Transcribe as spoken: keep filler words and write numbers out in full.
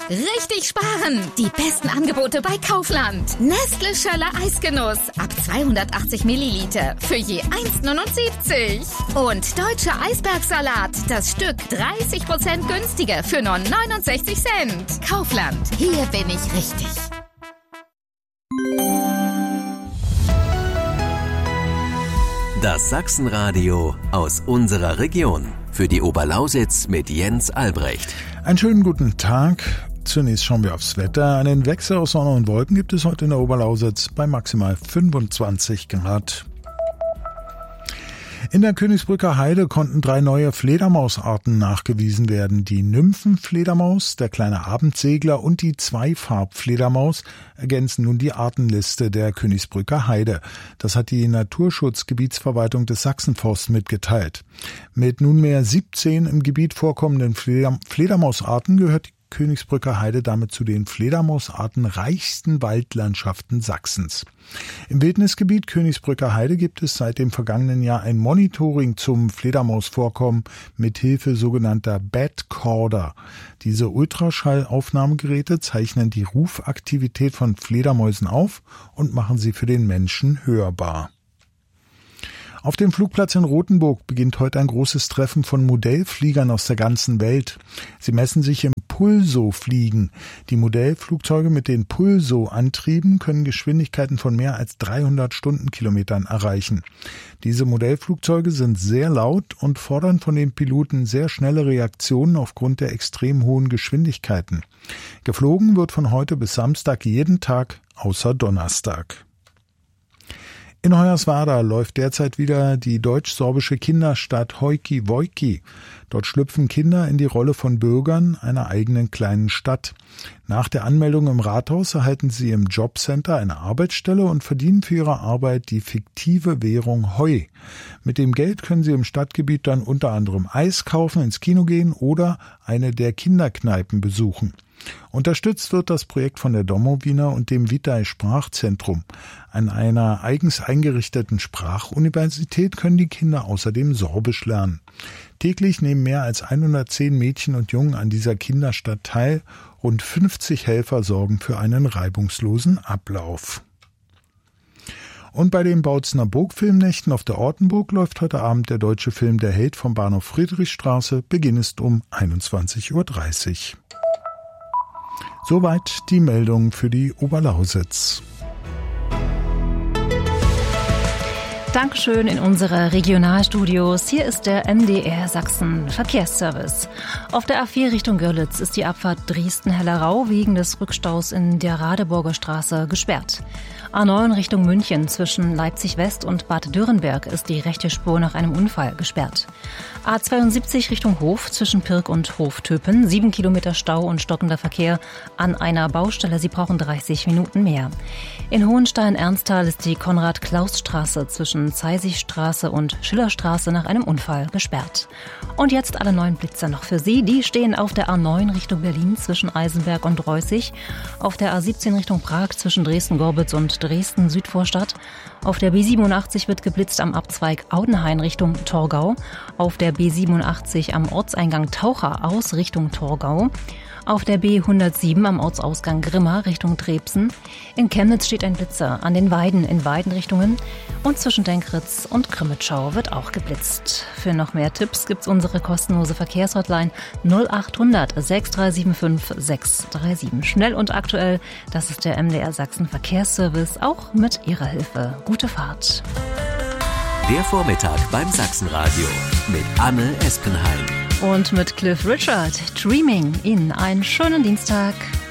Richtig sparen! Die besten Angebote bei Kaufland. Nestle Schöller Eisgenuss ab zweihundertachtzig Milliliter für je eins neunundsiebzig. Und Deutscher Eisbergsalat, das Stück dreißig Prozent günstiger für nur neunundsechzig Cent. Kaufland, hier bin ich richtig. Das Sachsenradio aus unserer Region. Für die Oberlausitz mit Jens Albrecht. Einen schönen guten Tag. Zunächst schauen wir aufs Wetter. Einen Wechsel aus Sonne und Wolken gibt es heute in der Oberlausitz bei maximal fünfundzwanzig Grad. In der Königsbrücker Heide konnten drei neue Fledermausarten nachgewiesen werden. Die Nymphenfledermaus, der kleine Abendsegler und die Zweifarbfledermaus ergänzen nun die Artenliste der Königsbrücker Heide. Das hat die Naturschutzgebietsverwaltung des Sachsenforst mitgeteilt. Mit nunmehr siebzehn im Gebiet vorkommenden Fleder- Fledermausarten gehört die Königsbrücker Heide damit zu den fledermausartenreichsten Waldlandschaften Sachsens. Im Wildnisgebiet Königsbrücker Heide gibt es seit dem vergangenen Jahr ein Monitoring zum Fledermausvorkommen mit Hilfe sogenannter Batcorder. Diese Ultraschallaufnahmegeräte zeichnen die Rufaktivität von Fledermäusen auf und machen sie für den Menschen hörbar. Auf dem Flugplatz in Rothenburg beginnt heute ein großes Treffen von Modellfliegern aus der ganzen Welt. Sie messen sich im Pulso-Fliegen. Die Modellflugzeuge mit den Pulso-Antrieben können Geschwindigkeiten von mehr als dreihundert Stundenkilometern erreichen. Diese Modellflugzeuge sind sehr laut und fordern von den Piloten sehr schnelle Reaktionen aufgrund der extrem hohen Geschwindigkeiten. Geflogen wird von heute bis Samstag jeden Tag außer Donnerstag. In Hoyerswerda läuft derzeit wieder die deutsch-sorbische Kinderstadt Hojki Wojki. Dort schlüpfen Kinder in die Rolle von Bürgern einer eigenen kleinen Stadt. Nach der Anmeldung im Rathaus erhalten sie im Jobcenter eine Arbeitsstelle und verdienen für ihre Arbeit die fiktive Währung Heu. Mit dem Geld können sie im Stadtgebiet dann unter anderem Eis kaufen, ins Kino gehen oder eine der Kinderkneipen besuchen. Unterstützt wird das Projekt von der Domowina und dem Vitai Sprachzentrum. An einer eigens eingerichteten Sprachuniversität können die Kinder außerdem Sorbisch lernen. Täglich nehmen mehr als hundertzehn Mädchen und Jungen an dieser Kinderstadt teil. Rund fünfzig Helfer sorgen für einen reibungslosen Ablauf. Und bei den Bautzner Burgfilmnächten auf der Ortenburg läuft heute Abend der deutsche Film Der Held vom Bahnhof Friedrichstraße. Beginn ist um einundzwanzig Uhr dreißig. Soweit die Meldung für die Oberlausitz. Dankeschön in unsere Regionalstudios. Hier ist der M D R Sachsen Verkehrsservice. Auf der A vier Richtung Görlitz ist die Abfahrt Dresden-Hellerau wegen des Rückstaus in der Radeburger Straße gesperrt. A neun Richtung München zwischen Leipzig West und Bad Dürrenberg ist die rechte Spur nach einem Unfall gesperrt. A zweiundsiebzig Richtung Hof zwischen Pirk und Hoftöpen, sieben Kilometer Stau und stockender Verkehr an einer Baustelle. Sie brauchen dreißig Minuten mehr. In Hohenstein-Ernsthal ist die Konrad-Klaus-Straße zwischen Zeisigstraße und Schillerstraße nach einem Unfall gesperrt. Und jetzt alle neuen Blitzer noch für Sie. Die stehen auf der A neun Richtung Berlin zwischen Eisenberg und Reußig, auf der A siebzehn Richtung Prag zwischen Dresden-Gorbitz und Dresden-Südvorstadt. Auf der B siebenundachtzig wird geblitzt am Abzweig Audenhain Richtung Torgau. Auf der B siebenundachtzig am Ortseingang Taucher aus Richtung Torgau. Auf der B hundertsieben am Ortsausgang Grimma Richtung Trebsen. In Chemnitz steht ein Blitzer an den Weiden in beiden Richtungen. Und zwischen Denkritz und Krimitschau wird auch geblitzt. Für noch mehr Tipps gibt's unsere kostenlose Verkehrshotline null achthundert sechs drei sieben fünf sechs drei sieben. Schnell und aktuell, das ist der M D R Sachsen Verkehrsservice, auch mit Ihrer Hilfe. Gute Fahrt. Der Vormittag beim Sachsenradio mit Anne Espenheim. Und mit Cliff Richard, Dreaming, Ihnen einen schönen Dienstag.